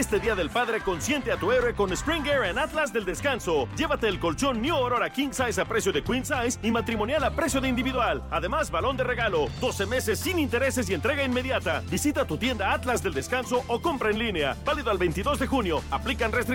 Este Día del Padre consiente a tu héroe con Spring Air en Atlas del Descanso. Llévate el colchón New Aurora King Size a precio de Queen Size y matrimonial a precio de individual. Además, balón de regalo, 12 meses sin intereses y entrega inmediata. Visita tu tienda Atlas del Descanso o compra en línea. Válido al 22 de junio. Aplican restricciones.